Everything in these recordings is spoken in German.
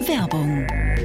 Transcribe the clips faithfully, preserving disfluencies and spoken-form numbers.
Werbung.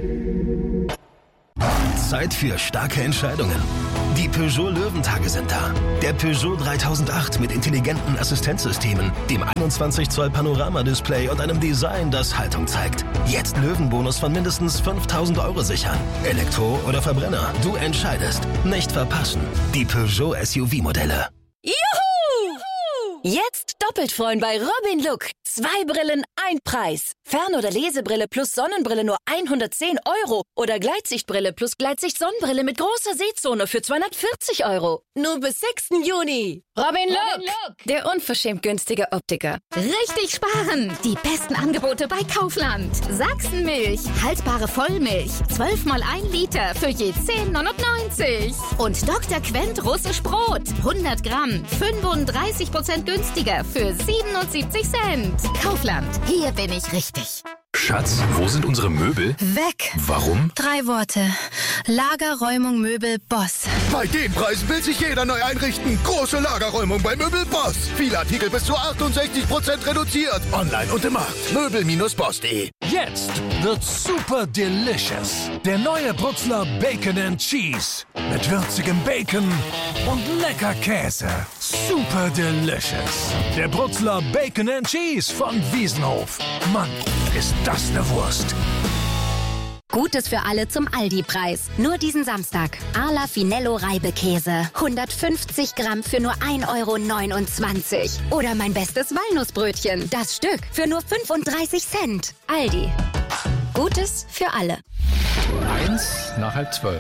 Zeit für starke Entscheidungen. Die Peugeot Löwentage sind da. Der Peugeot dreitausendacht mit intelligenten Assistenzsystemen, dem einundzwanzig Zoll Panoramadisplay und einem Design, das Haltung zeigt. Jetzt Löwenbonus von mindestens fünftausend Euro sichern. Elektro oder Verbrenner, du entscheidest. Nicht verpassen. Die Peugeot S U V-Modelle. Juhu! Jetzt doppelt freuen bei Robin Look. Zwei Brillen, ein Preis. Fern- oder Lesebrille plus Sonnenbrille nur hundertzehn Euro. Oder Gleitsichtbrille plus Gleitsicht-Sonnenbrille mit großer Sehzone für zweihundertvierzig Euro. Nur bis sechsten Juni. Robin Look, Robin Look, der unverschämt günstige Optiker. Richtig sparen! Die besten Angebote bei Kaufland. Sachsenmilch, haltbare Vollmilch. zwölf mal ein Liter für je zehn neunundneunzig. Und Doktor Quent russisch Brot. hundert Gramm, fünfunddreißig Prozent günstiger für siebenundsiebzig Cent. Kaufland, hier bin ich richtig. Schatz, wo sind unsere Möbel? Weg. Warum? Drei Worte. Lagerräumung Möbel Boss. Bei den Preisen will sich jeder neu einrichten. Große Lagerräumung bei Möbel Boss. Viele Artikel bis zu achtundsechzig Prozent reduziert. Online und im Markt. Möbel Bindestrich boss punkt de. Jetzt wird super delicious. Der neue Brutzler Bacon and Cheese. Mit würzigem Bacon und lecker Käse. Super delicious. Der Brutzler Bacon and Cheese von Wiesenhof. Mann, ist das eine Wurst. Gutes für alle zum Aldi-Preis. Nur diesen Samstag. Arla Finello Reibekäse. hundertfünfzig Gramm für nur ein Euro neunundzwanzig. Oder mein bestes Walnussbrötchen. Das Stück für nur fünfunddreißig Cent. Aldi. Gutes für alle. Eins nach halb zwölf.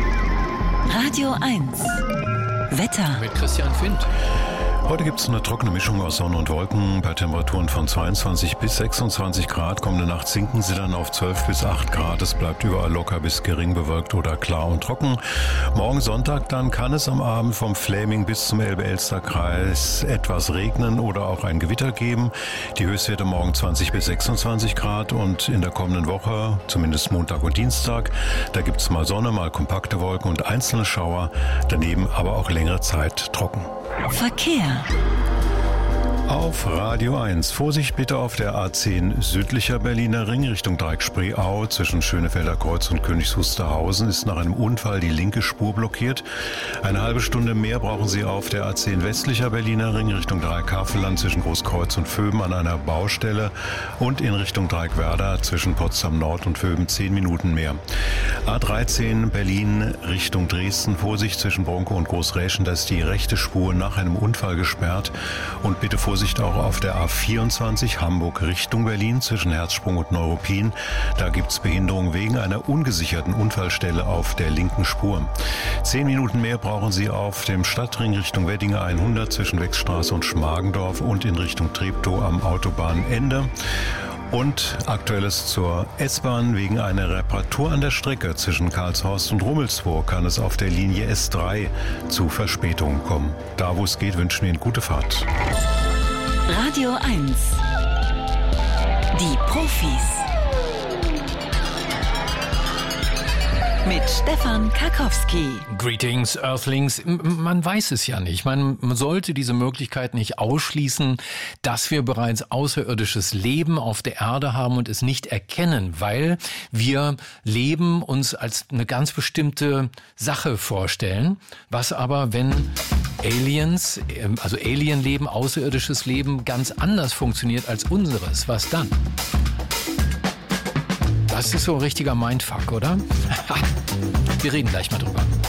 Radio eins. Wetter. Mit Christian Findt. Heute gibt es eine trockene Mischung aus Sonne und Wolken bei Temperaturen von zweiundzwanzig bis sechsundzwanzig Grad. Kommende Nacht sinken sie dann auf zwölf bis acht Grad. Es bleibt überall locker bis gering bewölkt oder klar und trocken. Morgen Sonntag dann kann es am Abend vom Fläming bis zum Elbe-Elster-Kreis etwas regnen oder auch ein Gewitter geben. Die Höchstwerte morgen zwanzig bis sechsundzwanzig Grad und in der kommenden Woche, zumindest Montag und Dienstag, da gibt es mal Sonne, mal kompakte Wolken und einzelne Schauer. Daneben aber auch längere Zeit trocken. Verkehr. Auf Radio eins. Vorsicht bitte auf der A zehn südlicher Berliner Ring Richtung Dreieck-Spreeau. Zwischen Schönefelder Kreuz und Königs Wusterhausen ist nach einem Unfall die linke Spur blockiert. Eine halbe Stunde mehr brauchen Sie auf der A zehn westlicher Berliner Ring Richtung Dreieck-Havelland zwischen Großkreuz und Vöben an einer Baustelle und in Richtung Dreieck-Werder zwischen Potsdam Nord und Vöben zehn Minuten mehr. A dreizehn Berlin Richtung Dresden. Vorsicht zwischen Bronkow und Großräschen, da ist die rechte Spur nach einem Unfall gesperrt. Und bitte Vorsicht auch auf der A vierundzwanzig Hamburg Richtung Berlin zwischen Herzsprung und Neuruppin. Da gibt es Behinderung wegen einer ungesicherten Unfallstelle auf der linken Spur. Zehn Minuten mehr brauchen Sie auf dem Stadtring Richtung Weddinge hundert zwischen Wechstraße und Schmargendorf und in Richtung Treptow am Autobahnende. Und Aktuelles zur S-Bahn. Wegen einer Reparatur an der Strecke zwischen Karlshorst und Rummelsburg kann es auf der Linie S drei zu Verspätungen kommen. Da, wo es geht, wünschen wir Ihnen gute Fahrt. Radio eins. Die Profis. Mit Stefan Karkowski. Greetings, Earthlings. M- Man weiß es ja nicht. Man sollte diese Möglichkeit nicht ausschließen, dass wir bereits außerirdisches Leben auf der Erde haben und es nicht erkennen, weil wir Leben uns als eine ganz bestimmte Sache vorstellen. Was aber, wenn Aliens, also Alienleben, außerirdisches Leben ganz anders funktioniert als unseres, was dann? Das ist so ein richtiger Mindfuck, oder? Wir reden gleich mal drüber.